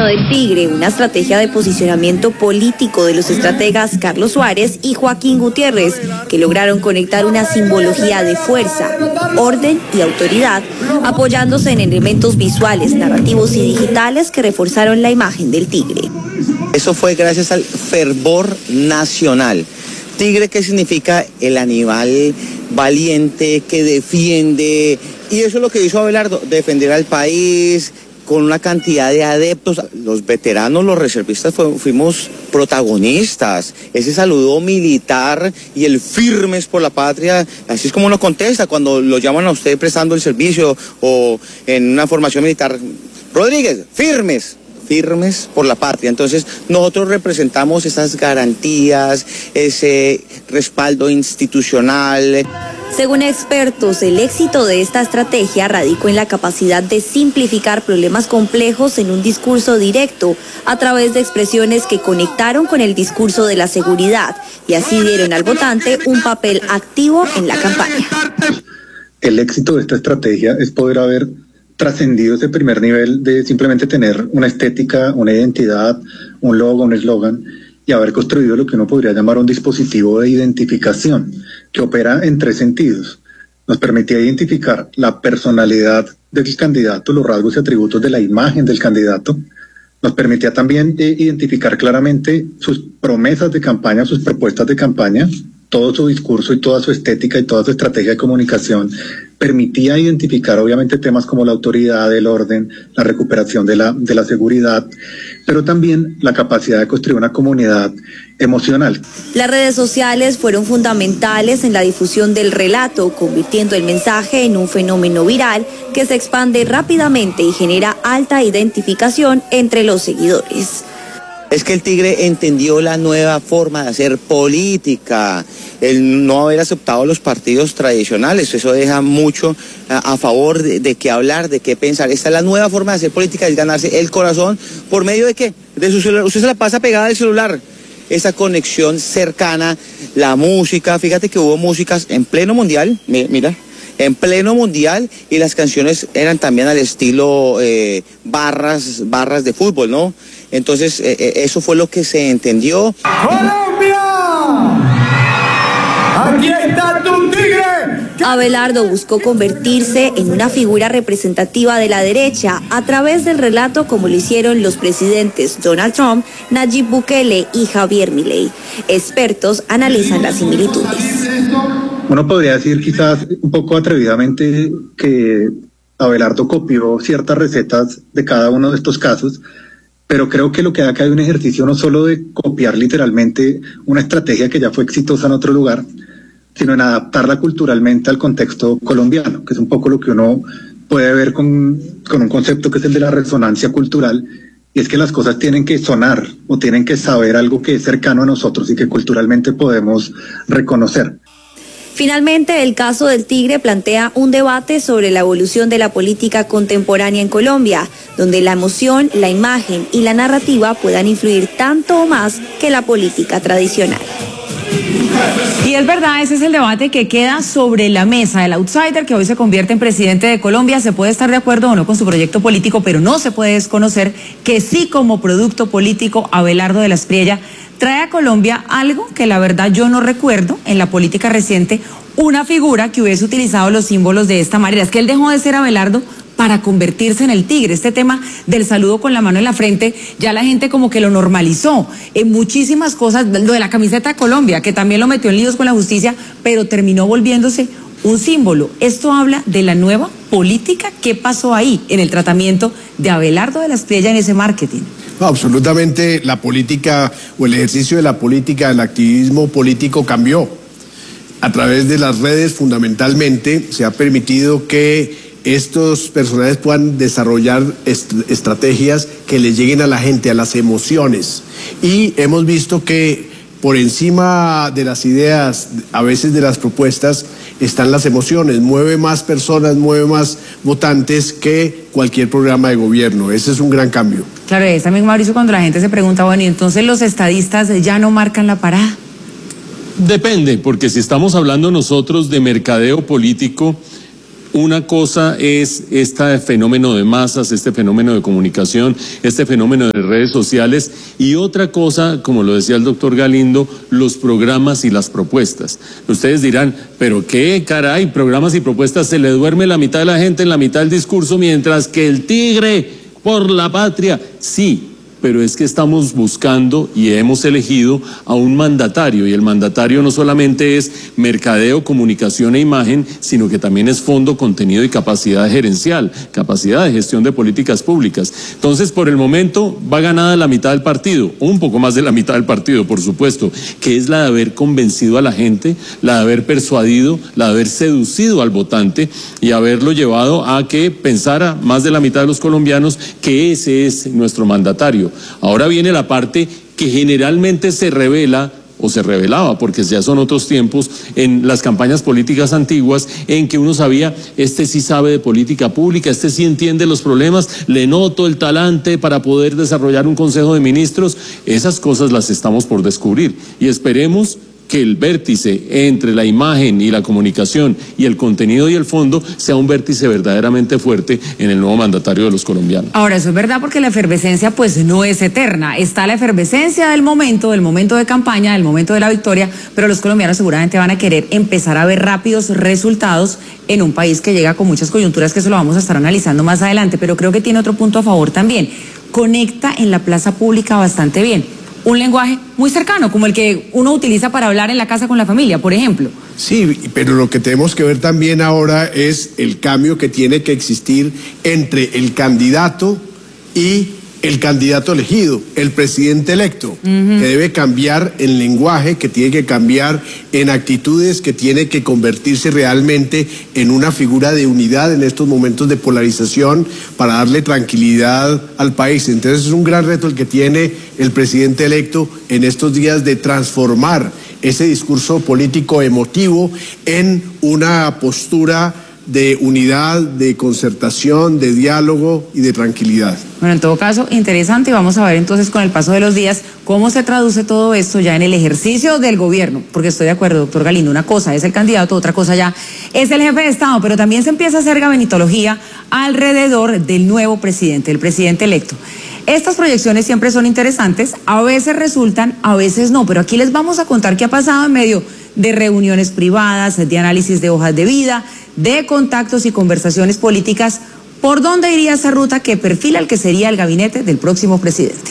camino del tigre, una estrategia de posicionamiento político de los estrategas Carlos Suárez y Joaquín Gutiérrez, que lograron conectar una simbología de fuerza, orden y autoridad, apoyándose en elementos visuales, narrativos y digitales que reforzaron la imagen del tigre. Eso fue gracias al fervor nacional. Tigre, ¿qué significa? El animal valiente que defiende, y eso es lo que hizo Abelardo, defender al país con una cantidad de adeptos. Los veteranos, los reservistas fuimos protagonistas. Ese saludo militar y el firmes por la patria, así es como uno contesta cuando lo llaman a usted prestando el servicio o en una formación militar. Rodríguez, firmes por la patria. Entonces nosotros representamos esas garantías, ese respaldo institucional. Según expertos, el éxito de esta estrategia radicó en la capacidad de simplificar problemas complejos en un discurso directo a través de expresiones que conectaron con el discurso de la seguridad y así dieron al votante un papel activo en la campaña. El éxito de esta estrategia es poder haber trascendido ese primer nivel de simplemente tener una estética, una identidad, un logo, un eslogan, y haber construido lo que uno podría llamar un dispositivo de identificación que opera en tres sentidos. Nos permitía identificar la personalidad del candidato, los rasgos y atributos de la imagen del candidato. Nos permitía también identificar claramente sus promesas de campaña, sus propuestas de campaña, todo su discurso y toda su estética y toda su estrategia de comunicación. Permitía identificar obviamente temas como la autoridad, el orden, la recuperación de la seguridad, pero también la capacidad de construir una comunidad emocional. Las redes sociales fueron fundamentales en la difusión del relato, convirtiendo el mensaje en un fenómeno viral que se expande rápidamente y genera alta identificación entre los seguidores. Es que el tigre entendió la nueva forma de hacer política, el no haber aceptado los partidos tradicionales. Eso deja mucho a favor de qué hablar, de qué pensar. Esta es la nueva forma de hacer política, es ganarse el corazón por medio de qué, de su celular. Usted se la pasa pegada al celular. Esa conexión cercana, la música, fíjate que hubo músicas en pleno mundial, mira, en pleno mundial, y las canciones eran también al estilo barras de fútbol, ¿no? Entonces, eso fue lo que se entendió. ¡Colombia! ¡Aquí está tu tigre! Abelardo buscó convertirse en una figura representativa de la derecha a través del relato como lo hicieron los presidentes Donald Trump, Nayib Bukele y Javier Milei. Expertos analizan las similitudes. Uno podría decir quizás un poco atrevidamente que Abelardo copió ciertas recetas de cada uno de estos casos, pero creo que lo que da acá es un ejercicio no solo de copiar literalmente una estrategia que ya fue exitosa en otro lugar, sino en adaptarla culturalmente al contexto colombiano, que es un poco lo que uno puede ver con un concepto que es el de la resonancia cultural, y es que las cosas tienen que sonar o tienen que saber algo que es cercano a nosotros y que culturalmente podemos reconocer. Finalmente, el caso del tigre plantea un debate sobre la evolución de la política contemporánea en Colombia, donde la emoción, la imagen y la narrativa puedan influir tanto o más que la política tradicional. Y es verdad, ese es el debate que queda sobre la mesa. El outsider que hoy se convierte en presidente de Colombia se puede estar de acuerdo o no con su proyecto político, pero no se puede desconocer que sí, como producto político, Abelardo de la Espriella trae a Colombia algo que la verdad yo no recuerdo en la política reciente, una figura que hubiese utilizado los símbolos de esta manera. Es que él dejó de ser Abelardo para convertirse en el tigre. Este tema del saludo con la mano en la frente, ya la gente como que lo normalizó en muchísimas cosas, lo de la camiseta de Colombia, que también lo metió en líos con la justicia, pero terminó volviéndose un símbolo. Esto habla de la nueva política. ¿Qué pasó ahí en el tratamiento de Abelardo de la Espriella en ese marketing? No, absolutamente la política o el ejercicio de la política, el activismo político cambió. A través de las redes fundamentalmente se ha permitido que estos personajes puedan desarrollar estrategias que le lleguen a la gente, a las emociones. Y hemos visto que por encima de las ideas, a veces de las propuestas, están las emociones. Mueve más personas, mueve más votantes que cualquier programa de gobierno. Ese es un gran cambio. Claro, es también, Mauricio, cuando la gente se pregunta, bueno, ¿y entonces los estadistas ya no marcan la parada? Depende, porque si estamos hablando nosotros de mercadeo político, Una cosa es este fenómeno de masas, este fenómeno de comunicación, este fenómeno de redes sociales, y otra cosa, como lo decía el doctor Galindo, los programas y las propuestas. Ustedes dirán, pero qué caray, programas y propuestas, se le duerme la mitad de la gente en la mitad del discurso, mientras que el tigre por la patria, sí. Pero es que estamos buscando y hemos elegido a un mandatario, y el mandatario no solamente es mercadeo, comunicación e imagen, sino que también es fondo, contenido y capacidad gerencial, capacidad de gestión de políticas públicas. Entonces, por el momento va ganada la mitad del partido, un poco más de la mitad del partido, por supuesto, que es la de haber convencido a la gente, la de haber persuadido, la de haber seducido al votante y haberlo llevado a que pensara más de la mitad de los colombianos que ese es nuestro mandatario. Ahora viene la parte que generalmente se revela o se revelaba, porque ya son otros tiempos, en las campañas políticas antiguas, en que uno sabía, este sí sabe de política pública, este sí entiende los problemas, le noto el talante para poder desarrollar un consejo de ministros. Esas cosas las estamos por descubrir y esperemos que el vértice entre la imagen y la comunicación y el contenido y el fondo sea un vértice verdaderamente fuerte en el nuevo mandatario de los colombianos. Ahora, eso es verdad, porque la efervescencia pues no es eterna. Está la efervescencia del momento de campaña, del momento de la victoria, pero los colombianos seguramente van a querer empezar a ver rápidos resultados en un país que llega con muchas coyunturas, que eso lo vamos a estar analizando más adelante, pero creo que tiene otro punto a favor también. Conecta en la plaza pública bastante bien. Un lenguaje muy cercano, como el que uno utiliza para hablar en la casa con la familia, por ejemplo. Sí, pero lo que tenemos que ver también ahora es el cambio que tiene que existir entre el candidato y el candidato elegido, el presidente electo, que debe cambiar en lenguaje, que tiene que cambiar en actitudes, que tiene que convertirse realmente en una figura de unidad en estos momentos de polarización para darle tranquilidad al país. Entonces es un gran reto el que tiene el presidente electo en estos días de transformar ese discurso político emotivo en una postura de unidad, de concertación, de diálogo y de tranquilidad. Bueno, en todo caso, interesante, y vamos a ver entonces con el paso de los días cómo se traduce todo esto ya en el ejercicio del gobierno, porque estoy de acuerdo, doctor Galindo, una cosa es el candidato, otra cosa ya es el jefe de Estado, pero también se empieza a hacer gabinetología alrededor del nuevo presidente, el presidente electo. Estas proyecciones siempre son interesantes, a veces resultan, a veces no, pero aquí les vamos a contar qué ha pasado en medio de reuniones privadas, de análisis de hojas de vida, de contactos y conversaciones políticas. ¿Por dónde iría esa ruta que perfila el que sería el gabinete del próximo presidente?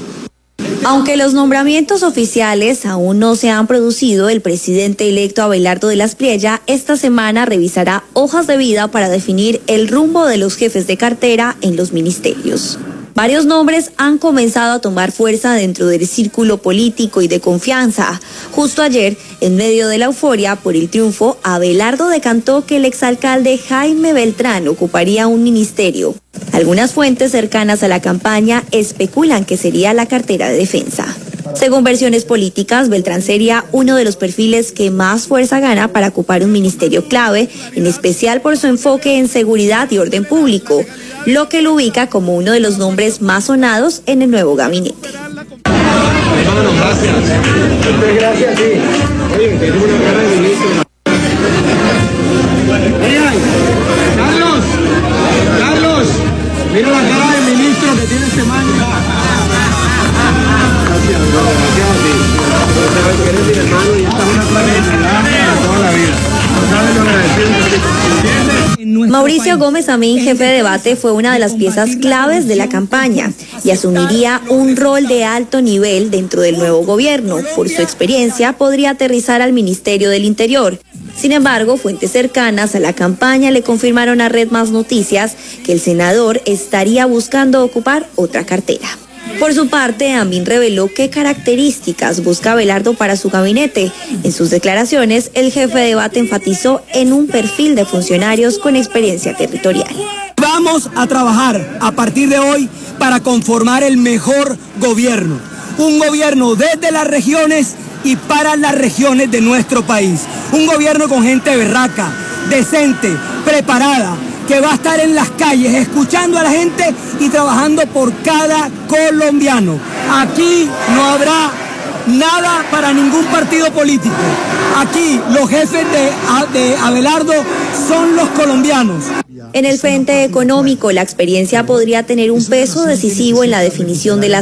Aunque los nombramientos oficiales aún no se han producido, el presidente electo Abelardo de las Priella esta semana revisará hojas de vida para definir el rumbo de los jefes de cartera en los ministerios. Varios nombres han comenzado a tomar fuerza dentro del círculo político y de confianza. Justo ayer, en medio de la euforia por el triunfo, Abelardo decantó que el exalcalde Jaime Beltrán ocuparía un ministerio. Algunas fuentes cercanas a la campaña especulan que sería la cartera de defensa. Según versiones políticas, Beltrán sería uno de los perfiles que más fuerza gana para ocupar un ministerio clave, en especial por su enfoque en seguridad y orden público, lo que lo ubica como uno de los nombres más sonados en el nuevo gabinete. Hermano, gracias. Gracias, sí. Oye, tenemos una cara de ministro. Carlos, mira la cara del ministro que tiene este man. Mauricio Gómez Amín, jefe de debate, fue una de las piezas claves de la campaña y asumiría un rol de alto nivel dentro del nuevo gobierno. Por su experiencia, podría aterrizar al Ministerio del Interior. Sin embargo, fuentes cercanas a la campaña le confirmaron a Red Más Noticias que el senador estaría buscando ocupar otra cartera. Por su parte, Amín reveló qué características busca Abelardo para su gabinete. En sus declaraciones, el jefe de debate enfatizó en un perfil de funcionarios con experiencia territorial. Vamos a trabajar a partir de hoy para conformar el mejor gobierno. Un gobierno desde las regiones y para las regiones de nuestro país. Un gobierno con gente berraca, decente, preparada, que va a estar en las calles escuchando a la gente y trabajando por cada colombiano. Aquí no habrá nada para ningún partido político. Aquí los jefes de Abelardo son los colombianos. En el frente económico, la experiencia podría tener un peso decisivo en la definición de las